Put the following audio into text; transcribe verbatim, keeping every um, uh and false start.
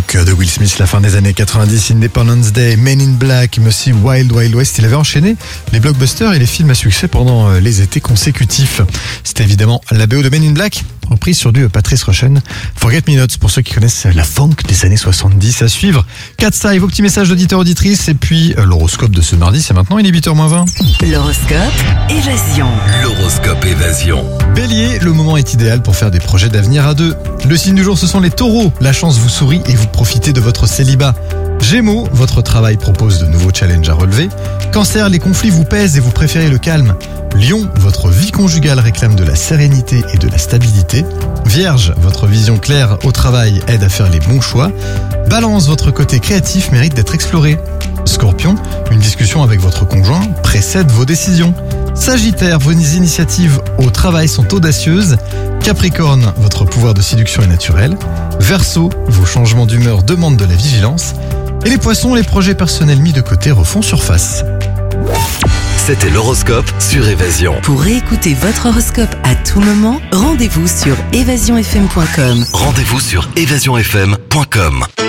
rock de Will Smith, la fin des années quatre-vingt-dix, Independence Day, Men in Black, mais aussi Wild Wild West. Il avait enchaîné les blockbusters et les films à succès pendant les étés consécutifs. C'était évidemment la B O de Men in Black, reprise sur du Patrice Rushen. Forget Me Not pour ceux qui connaissent la funk des années soixante-dix. À suivre, Cat Style, vos petits messages d'auditeurs auditrices et puis l'horoscope de ce mardi, c'est maintenant, il est huit heures moins vingt. L'horoscope Évasion. L'horoscope Évasion. Bélier, le moment est idéal pour faire des projets d'avenir à deux. Le signe du jour, ce sont les taureaux. La chance vous sourit et vous profitez de votre célibat. Gémeaux, votre travail propose de nouveaux challenges à relever. Cancer, les conflits vous pèsent et vous préférez le calme. Lion, votre vie conjugale réclame de la sérénité et de la stabilité. Vierge, votre vision claire au travail aide à faire les bons choix. Balance, votre côté créatif mérite d'être exploré. Scorpion, une discussion avec votre conjoint précède vos décisions. Sagittaire, vos initiatives au travail sont audacieuses. Capricorne, votre pouvoir de séduction est naturel. Verseau, vos changements d'humeur demandent de la vigilance. Et les poissons, les projets personnels mis de côté refont surface. C'était l'horoscope sur Évasion. Pour réécouter votre horoscope à tout moment, rendez-vous sur évasion f m point com. Rendez-vous sur évasion f m point com.